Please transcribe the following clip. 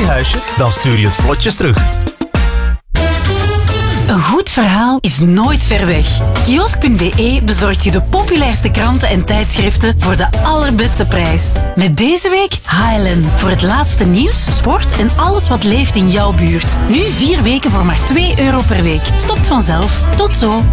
koffiehuisje? Dan stuur je het vlotjes terug. Een goed verhaal is nooit ver weg. Kiosk.be bezorgt je de populairste kranten en tijdschriften voor de allerbeste prijs. Met deze week Highland. Voor het laatste nieuws, sport en alles wat leeft in jouw buurt. Nu 4 weken voor maar €2 per week. Stopt vanzelf. Tot zo